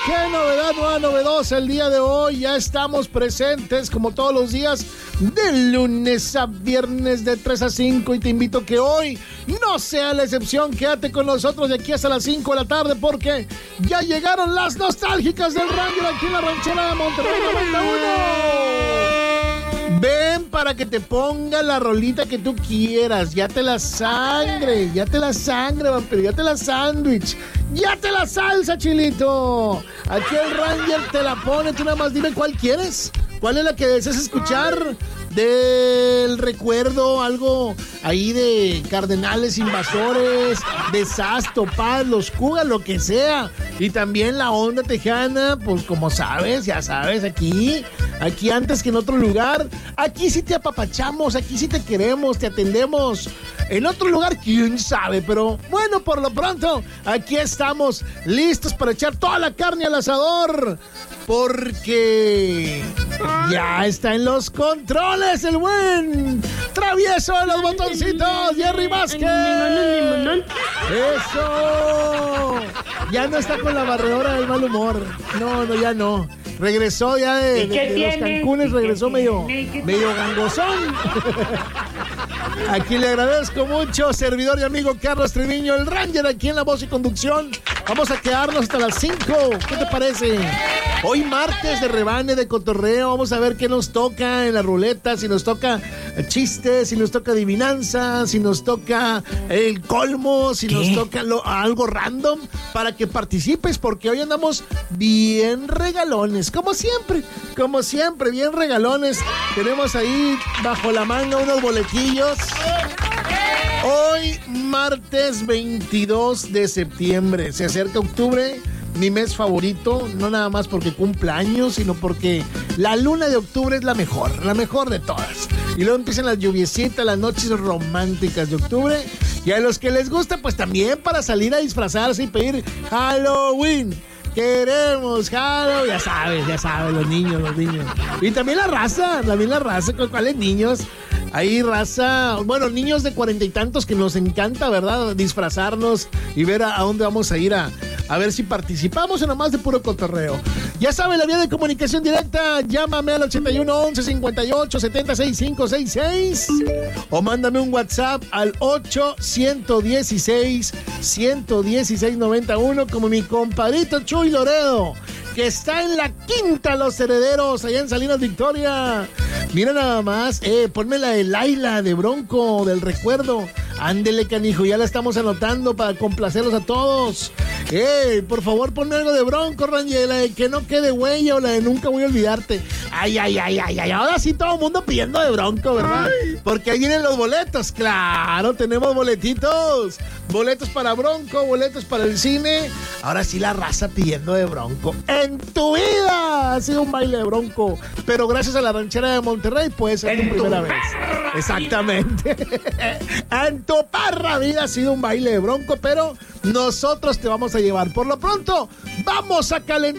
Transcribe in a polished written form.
¡Qué novedad, nueva novedosa el día de hoy! Ya estamos presentes como todos los días de lunes a viernes de 3 a 5 y te invito a que hoy no sea la excepción. Quédate con nosotros de aquí hasta las 5 de la tarde porque ya llegaron las nostálgicas del Ranger aquí en la ranchera de Monterrey 91. Ven para que te ponga la rolita que tú quieras. Ya te la sangre, vampiro, ya te la sándwich, ya te la salsa, chilito. Aquí el Ranger te la pone, tú nada más dime cuál quieres. ¿Cuál es la que deseas escuchar? Del recuerdo, algo ahí de Cardenales Invasores, de Sas, Topaz, Los Cugas, lo que sea. Y también la onda tejana, pues como sabes, ya sabes, aquí antes que en otro lugar. Aquí sí te apapachamos, aquí sí te queremos, te atendemos. En otro lugar, quién sabe, pero bueno, por lo pronto, aquí estamos listos para echar toda la carne al asador. Porque ya está en los controles el buen travieso de los botoncitos, Jerry Vázquez. ¡Eso! Ya no está con la barredora del mal humor. No, ya no. Regresó ya de los Cancunes, regresó medio gangosón. Aquí le agradezco mucho, servidor y amigo Carlos Treviño, el Ranger, aquí en la voz y conducción. Vamos a quedarnos hasta las 5. ¿Qué te parece? Hoy martes de rebane, de cotorreo. Vamos a ver qué nos toca en la ruleta. Si nos toca chistes, si nos toca adivinanza, si nos toca el colmo, si nos toca algo random, para que participes, porque hoy andamos bien regalones. Como siempre, bien regalones. Tenemos ahí bajo la manga unos boletillos. Hoy, martes 22 de septiembre, se acerca octubre, mi mes favorito, no nada más porque cumple años, sino porque la luna de octubre es la mejor de todas. Y luego empiezan las lluviecitas, las noches románticas de octubre, y a los que les gusta, pues también para salir a disfrazarse y pedir Halloween. Queremos Halloween, ya sabes, los niños. Y también la raza, ¿con cuáles niños? Hay raza, bueno, niños de 40 y tantos que nos encanta, ¿verdad? Disfrazarnos y ver a dónde vamos a ir a ver si participamos o nomás de puro cotorreo. Ya saben, la vía de comunicación directa, llámame al 81 11 58 70 6566 o mándame un WhatsApp al 8 116 116 91 como mi compadrito Chuy Loredo, que está en la Quinta Los Herederos, allá en Salinas Victoria. Mira nada más, ponme la de Laila, de Bronco, del recuerdo. Ándele, canijo, ya la estamos anotando para complacerlos a todos. Por favor, ponme algo de Bronco, Ranger, la de Que No Quede Huella o la de Nunca Voy a Olvidarte. Ay, ahora sí todo el mundo pidiendo de Bronco, ¿verdad? Porque ahí vienen los boletos, claro, tenemos boletitos. Boletos para Bronco, boletos para el cine. Ahora sí la raza pidiendo de Bronco. En tu vida ha sido un baile de Bronco, pero gracias a la ranchera de Monterrey puede ser tu primera vez. Exactamente. En tu perra vida ha sido un baile de Bronco, pero nosotros te vamos a llevar. Por lo pronto, vamos a calentar